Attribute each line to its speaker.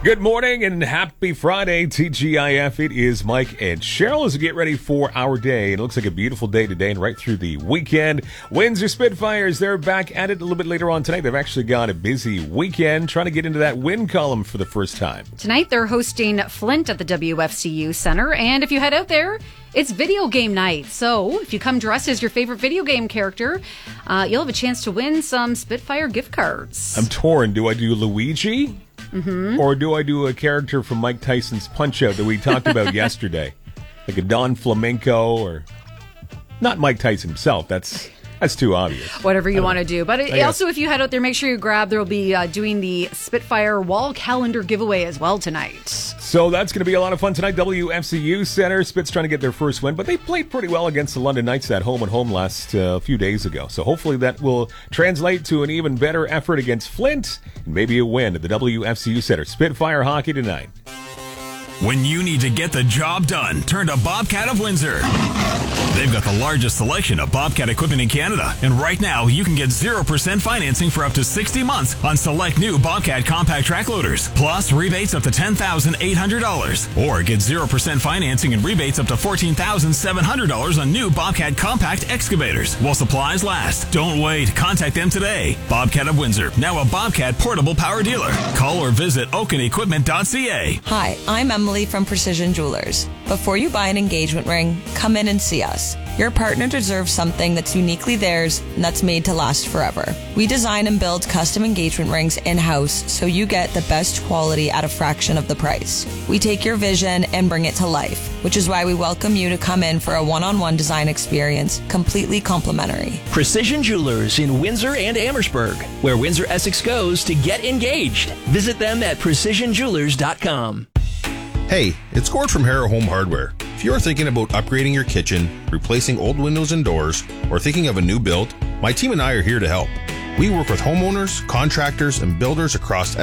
Speaker 1: Good morning and happy Friday, TGIF. It is Mike and Cheryl as we get ready for our day. It looks like a beautiful day today and right through the weekend. Windsor Spitfires, they're back at it a little bit later on tonight. They've actually got a busy weekend trying to get into that win column for the first time.
Speaker 2: Tonight they're hosting Flint at the WFCU Center, and if you head out there, it's video game night. So if you come dressed as your favorite video game character, you'll have a chance to win some Spitfire gift cards.
Speaker 1: I'm torn. Do I do Luigi? Or do I do a character from Mike Tyson's Punch-Out that we talked about yesterday? Like a Don Flamenco or... Not Mike Tyson himself. That's too obvious.
Speaker 2: Whatever you want to do. But also, if you head out there, make sure you grab... There will be doing the Spitfire wall calendar giveaway as well tonight.
Speaker 1: So that's going to be a lot of fun tonight. WFCU Center. Spit's trying to get their first win, but they played pretty well against the London Knights at home and home last few days ago. So hopefully that will translate to an even better effort against Flint and maybe a win at the WFCU Center. Spitfire hockey tonight.
Speaker 3: When you need to get the job done, turn to Bobcat of Windsor. They've got the largest selection of Bobcat equipment in Canada. And right now, you can get 0% financing for up to 60 months on select new Bobcat compact track loaders. Plus, rebates up to $10,800. Or get 0% financing and rebates up to $14,700 on new Bobcat compact excavators while supplies last. Don't wait. Contact them today. Bobcat of Windsor, now a Bobcat portable power dealer. Call or visit oakenequipment.ca.
Speaker 4: Hi, I'm Emily from Precision Jewelers. Before you buy an engagement ring, come in and see us. Your partner deserves something that's uniquely theirs and that's made to last forever. We design and build custom engagement rings in-house so you get the best quality at a fraction of the price. We take your vision and bring it to life, which is why we welcome you to come in for a one-on-one design experience, completely complimentary.
Speaker 5: Precision Jewelers in Windsor and Amherstburg, where Windsor Essex goes to get engaged. Visit them at precisionjewelers.com.
Speaker 6: Hey, it's Gord from Harrow Home Hardware. If you're thinking about upgrading your kitchen, replacing old windows and doors, or thinking of a new build, my team and I are here to help. We work with homeowners, contractors, and builders across